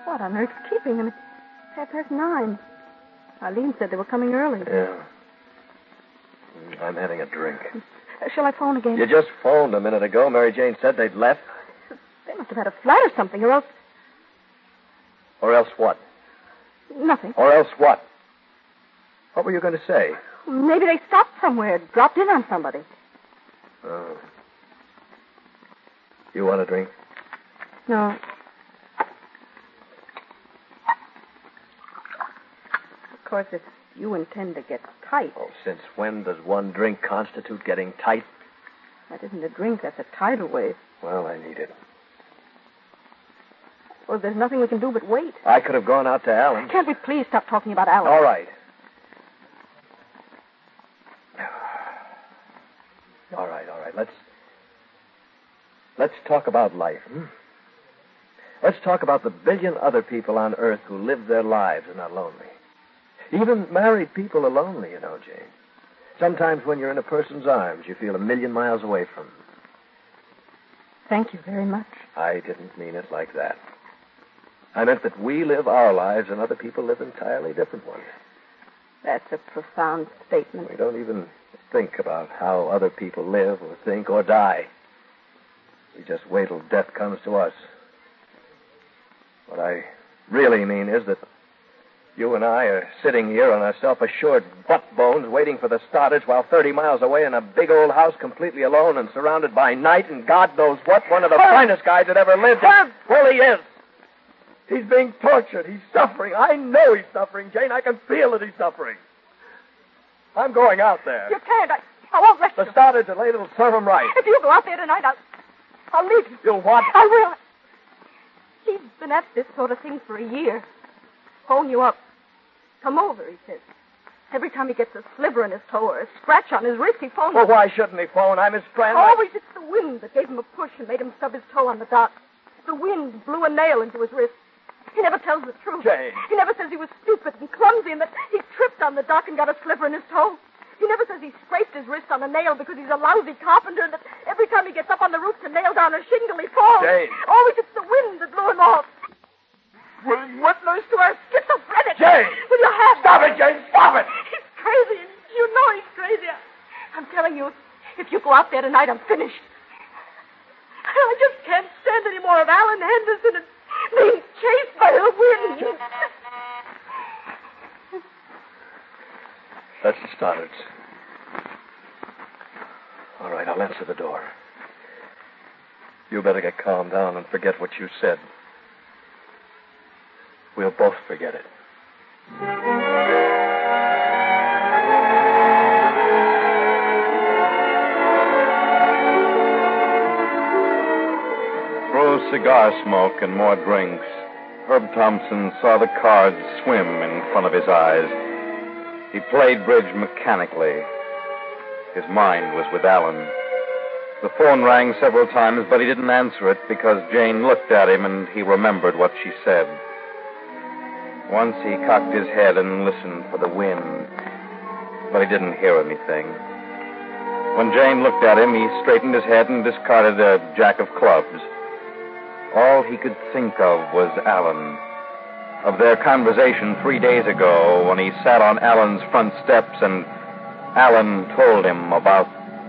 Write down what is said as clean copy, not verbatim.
What on earth's keeping them? It's 9:30. Arlene said they were coming early. Yeah. I'm having a drink. Shall I phone again? You just phoned a minute ago. Mary Jane said they'd left. They must have had a flat or something, or else... Or else what? Nothing. Or else what? What were you going to say? Maybe they stopped somewhere, dropped in on somebody. Oh. You want a drink? No. Of course, if you intend to get tight... Oh, since when does one drink constitute getting tight? That isn't a drink, that's a tidal wave. Well, I need it. Well, there's nothing we can do but wait. I could have gone out to Alan. Can't we please stop talking about Alan? All right. All right. Let's talk about life. Let's talk about the billion other people on Earth who live their lives and are lonely. Even married people are lonely, you know, Jane. Sometimes when you're in a person's arms, you feel 1,000,000 miles away from them. Thank you very much. I didn't mean it like that. I meant that we live our lives and other people live entirely different ones. That's a profound statement. We don't even think about how other people live or think or die. We just wait till death comes to us. What I really mean is that you and I are sitting here on our self-assured butt bones waiting for the starters while 30 miles away in a big old house completely alone and surrounded by night and God knows what, one of the finest guys that ever lived. Well, he is. He's being tortured. He's suffering. I know he's suffering, Jane. I can feel that he's suffering. I'm going out there. You can't. I won't let you. The starters are late. It'll serve him right. If you go out there tonight, I'll leave you. You'll what? I will. He's been at this sort of thing for a year. Phone you up. Come over, he says. Every time he gets a sliver in his toe or a scratch on his wrist, he phones. Well, why shouldn't he phone? I'm his friend. Always it's the wind that gave him a push and made him stub his toe on the dock. The wind blew a nail into his wrist. He never tells the truth. Jane. He never says he was stupid and clumsy and that he tripped on the dock and got a sliver in his toe. He never says he scraped his wrist on a nail because he's a lousy carpenter and that every time he gets up on the roof to nail down a shingle, he falls. Jane. Always it's the wind that blew him off. Will you witness to our schizophrenic? Jane! Will you have... Stop it, Jane! Stop it! He's crazy. You know he's crazy. I'm telling you, if you go out there tonight, I'm finished. I just can't stand any more of Alan Henderson and being chased by the wind. That's the starters. All right, I'll answer the door. You better get calmed down and forget what you said. We'll both forget it. Through cigar smoke and more drinks, Herb Thompson saw the cards swim in front of his eyes. He played bridge mechanically. His mind was with Alan. The phone rang several times, but he didn't answer it because Jane looked at him and he remembered what she said. Once he cocked his head and listened for the wind, but he didn't hear anything. When Jane looked at him, he straightened his head and discarded a jack of clubs. All he could think of was Alan, of their conversation 3 days ago when he sat on Alan's front steps and Alan told him about